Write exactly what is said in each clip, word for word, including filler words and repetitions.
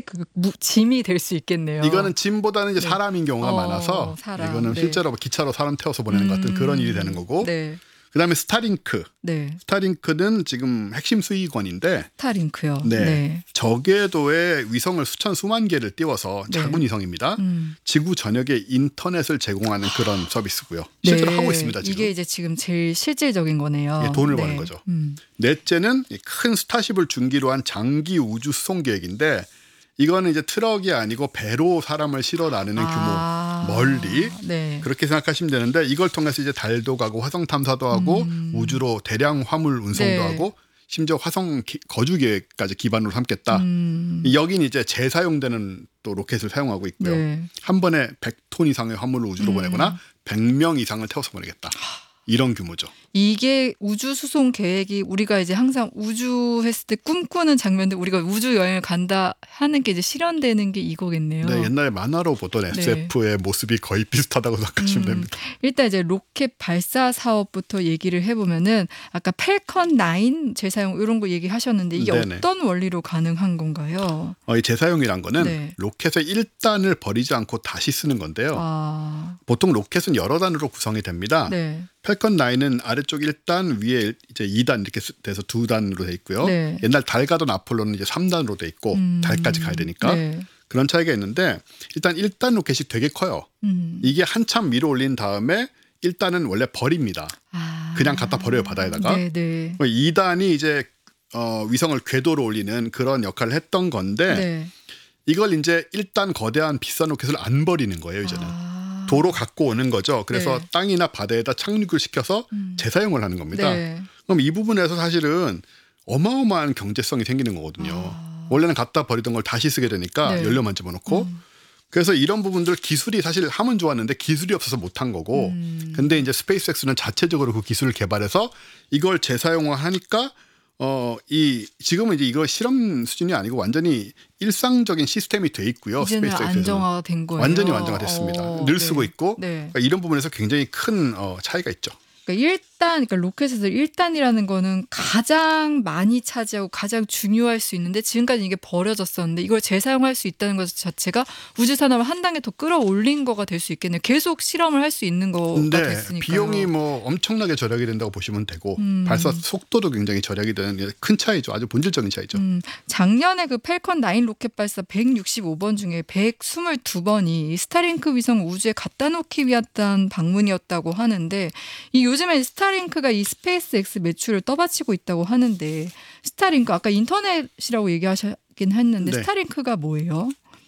그 무, 짐이 될 수 있겠네요. 이거는 짐보다는 이제 네. 사람인 경우가 어, 많아서 사람. 이거는 네. 실제로 기차로 사람 태워서 보내는 것 같은 음, 그런 일이 되는 거고. 네. 그다음에 스타링크. 네. 스타링크는 지금 핵심 수익원인데 스타링크요. 네. 네. 저궤도에 위성을 수천 수만 개를 띄워서 네. 작은 위성입니다. 음. 지구 전역에 인터넷을 제공하는 그런 서비스고요. 실제로 네. 하고 있습니다. 지금. 이게 이제 지금 제일 실질적인 거네요. 예, 돈을 네. 버는 거죠. 음. 넷째는 큰 스타쉽을 중기로 한 장기 우주 수송 계획인데 이거는 이제 트럭이 아니고 배로 사람을 실어 나르는 아, 규모 멀리 네. 그렇게 생각하시면 되는데 이걸 통해서 이제 달도 가고 화성 탐사도 하고 음. 우주로 대량 화물 운송도 네. 하고 심지어 화성 기, 거주 계획까지 기반으로 삼겠다. 음. 여긴 이제 재사용되는 또 로켓을 사용하고 있고요. 네. 한 번에 백 톤 이상의 화물을 우주로 음. 보내거나 백 명 이상을 태워서 보내겠다. 이런 규모죠. 이게 우주 수송 계획이 우리가 이제 항상 우주 했을 때 꿈꾸는 장면들 우리가 우주 여행을 간다 하는 게 이제 실현되는 게 이거겠네요. 네, 옛날에 만화로 보던 에스에프의 모습이 거의 비슷하다고 생각하시면 음, 됩니다. 일단 이제 로켓 발사 사업부터 얘기를 해보면은 아까 펠컨 나인 재사용 이런 거 얘기하셨는데 이게 네네. 어떤 원리로 가능한 건가요? 어, 이 재사용이란 거는 네. 로켓의 일 단을 버리지 않고 다시 쓰는 건데요. 아, 보통 로켓은 여러 단으로 구성이 됩니다. 네. 펠컨 나인은 아래쪽 일 단, 위에 이제 이 단 이렇게 돼서 두 단으로 돼 있고요. 네. 옛날 달 가던 아폴로는 이제 삼 단으로 돼 있고 음, 달까지 가야 되니까 네. 그런 차이가 있는데 일단 일 단 로켓이 되게 커요. 음. 이게 한참 위로 올린 다음에 일 단은 원래 버립니다. 아, 그냥 갖다 버려요 바다에다가. 네, 네. 이 단이 이제 어, 위성을 궤도로 올리는 그런 역할을 했던 건데 네. 이걸 이제 일 단 거대한 비싼 로켓을 안 버리는 거예요 이제는. 아. 도로 갖고 오는 거죠. 그래서 네. 땅이나 바다에다 착륙을 시켜서 음. 재사용을 하는 겁니다. 네. 그럼 이 부분에서 사실은 어마어마한 경제성이 생기는 거거든요. 아. 원래는 갖다 버리던 걸 다시 쓰게 되니까 네. 연료만 집어넣고. 음. 그래서 이런 부분들 기술이 사실 하면 좋았는데 기술이 없어서 못한 거고. 음. 근데 이제 스페이스X는 자체적으로 그 기술을 개발해서 이걸 재사용을 하니까 어, 이 지금은 이제 이거 실험 수준이 아니고 완전히 일상적인 시스템이 돼 있고요. 이제는 스페이스X에서는. 안정화된 거예요. 완전히 완성화됐습니다. 어, 늘 네. 쓰고 있고 네. 그러니까 이런 부분에서 굉장히 큰 어, 차이가 있죠. 그러니까 일 단, 그러니까 로켓에서 일 단이라는 거는 가장 많이 차지하고 가장 중요할 수 있는데 지금까지 이게 버려졌었는데 이걸 재사용할 수 있다는 것 자체가 우주 산업을 한 단계 더 끌어올린 거가 될 수 있겠네요. 계속 실험을 할 수 있는 거가 근데 됐으니까요. 비용이 뭐 엄청나게 절약이 된다고 보시면 되고 음. 발사 속도도 굉장히 절약이 되는 큰 차이죠. 아주 본질적인 차이죠. 음, 작년에 그 펠컨 나인 로켓 발사 백육십오 번 중에 백이십이 번이 스타링크 위성 우주에 갖다 놓기 위한 방문이었다고 하는데 이 요즘에 스타링크가 이 스페이스X 매출을 떠받치고 있다고 하는데 스타링크 아까 인터넷이라고 얘기하셨긴 했는데 네. 스타링크가 뭐예요?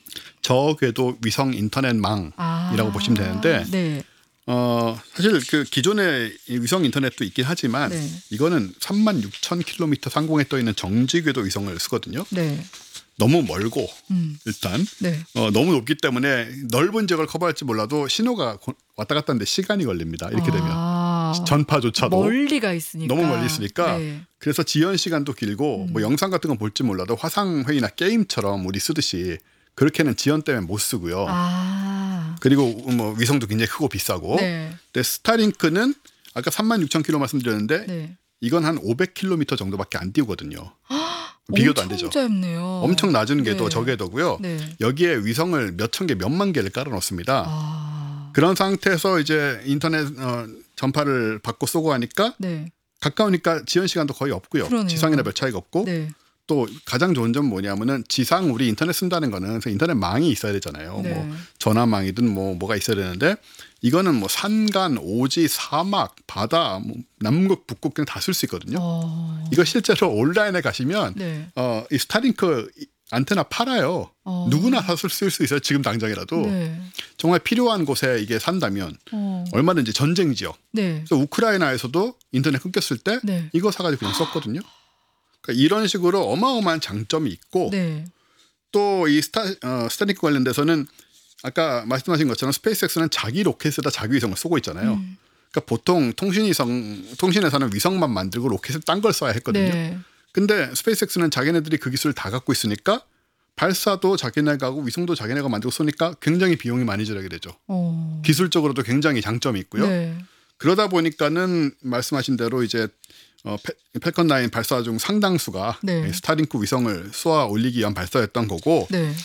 저궤도 위성 인터넷망이라고 아, 보시면 되는데 네. 어, 사실 그 기존의 이 위성 인터넷도 있긴 하지만 네. 이거는 삼만 육천 킬로미터 상공에 떠 있는 정지궤도 위성을 쓰거든요. 네. 너무 멀고 음, 일단 네. 어, 너무 높기 때문에 넓은 지역을 커버할지 몰라도 신호가 고- 왔다 갔다 하는데 시간이 걸립니다. 이렇게 되면 아, 전파조차도 멀리가 있으니까 너무 멀리 있으니까 네. 그래서 지연 시간도 길고 음. 뭐 영상 같은 건 볼지 몰라도 화상 회의나 게임처럼 우리 쓰듯이 그렇게는 지연 때문에 못 쓰고요. 아, 그리고 뭐 위성도 굉장히 크고 비싸고. 네. 근데 스타링크는 아까 삼만 육천 킬로미터 말씀드렸는데 네. 이건 한 오백 킬로미터 정도밖에 안 띄우거든요. 비교도 안 되죠. 엄청 짧네요. 엄청 낮은 궤도 네. 저궤도고요. 네. 여기에 위성을 몇천 개, 몇만 개를 깔아 놓습니다. 아, 그런 상태에서 이제 인터넷 어, 전파를 받고 쏘고 하니까 네. 가까우니까 지연 시간도 거의 없고요. 그러네요. 지상이나 별 차이가 없고 네. 또 가장 좋은 점은 뭐냐면은 지상 우리 인터넷 쓴다는 거는 인터넷망이 있어야 되잖아요. 네. 뭐 전화망이든 뭐 뭐가 있어야 되는데 이거는 뭐 산간, 오지, 사막, 바다, 뭐 남극, 북극 그냥 다 쓸 수 있거든요. 어, 이거 실제로 온라인에 가시면 네. 어, 이 스타링크 안테나 팔아요. 어. 누구나 다 쓸 수 있어요. 지금 당장이라도 네. 정말 필요한 곳에 이게 산다면 어. 얼마든지 전쟁 지역. 네. 그래서 우크라이나에서도 인터넷 끊겼을 때 네. 이거 사가지고 그냥 썼거든요. 그러니까 이런 식으로 어마어마한 장점이 있고 네. 또 이 스타 어, 스타링크 관련돼서는 아까 말씀하신 것처럼 스페이스X는 자기 로켓에다 자기 위성을 쏘고 있잖아요. 음. 그러니까 보통 통신위성 통신에서는 위성만 만들고 로켓을 딴 걸 쏴야 했거든요. 네. 근데 스페이스X는 자기네들이 그 기술을 다 갖고 있으니까 발사도 자기네가 하고 위성도 자기네가 만들고 쏘니까 굉장히 비용이 많이 절약이 되죠. 어. 기술적으로도 굉장히 장점이 있고요. 네. 그러다 보니까는 말씀하신 대로 이제 어, 페, 펠컨 나인 발사 중 상당수가 네. 스타링크 위성을 쏘아 올리기 위한 발사였던 거고 네.